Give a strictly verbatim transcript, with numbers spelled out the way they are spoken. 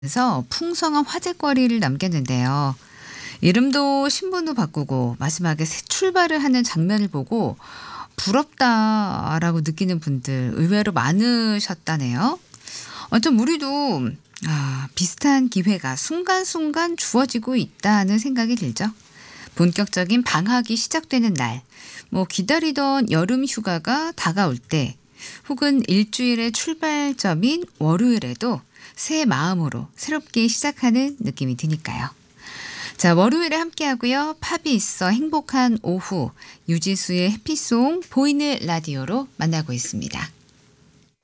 그래서 풍성한 화제거리를 남겼는데요. 이름도 신분도 바꾸고 마지막에 새 출발을 하는 장면을 보고 부럽다라고 느끼는 분들 의외로 많으셨다네요. 어, 좀 우리도 아, 비슷한 기회가 순간순간 주어지고 있다는 생각이 들죠. 본격적인 방학이 시작되는 날, 뭐 기다리던 여름 휴가가 다가올 때, 혹은 일주일의 출발점인 월요일에도 새 마음으로 새롭게 시작하는 느낌이 드니까요. 자, 월요일에 함께하고요. 팝이 있어 행복한 오후, 유지수의 해피송 보이는 라디오로 만나고 있습니다.